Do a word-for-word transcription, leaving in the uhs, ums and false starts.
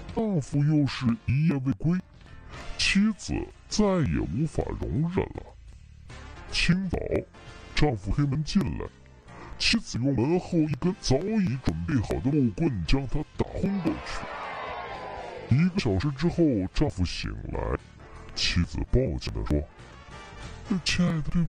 丈夫又是一夜未归，妻子再也无法容忍了。清早，丈夫推门进来，妻子用门后一根早已准备好的木棍将他打昏过去。一个小时之后，丈夫醒来，妻子抱歉地说：“亲爱的，对